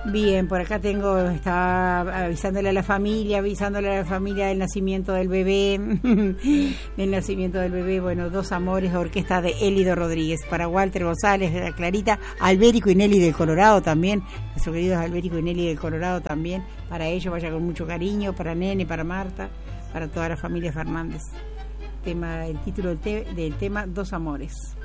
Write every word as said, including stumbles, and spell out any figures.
Bien, por acá tengo, estaba avisándole a la familia, avisándole a la familia del nacimiento del bebé, del nacimiento del bebé, bueno, Dos Amores, orquesta de Élido Rodríguez, para Walter González, Clarita, Albérico y Nelly del Colorado también, nuestros queridos Albérico y Nelly del Colorado también, para ellos vaya con mucho cariño, para Nene, para Marta, para toda la familia Fernández. Tema, el título del, te, del tema Dos Amores.